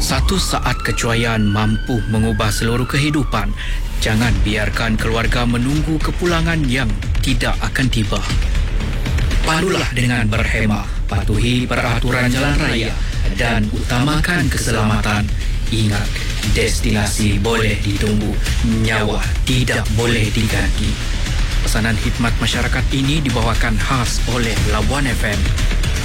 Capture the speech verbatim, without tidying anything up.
Satu saat kecuaian mampu mengubah seluruh kehidupan. Jangan biarkan keluarga menunggu kepulangan yang tidak akan tiba. Padulah dengan berhemah, patuhi peraturan jalan raya dan utamakan keselamatan. Ingat, destinasi boleh ditunggu, nyawa tidak boleh diganti. Pesanan khidmat masyarakat ini dibawakan khas oleh Labuan F M.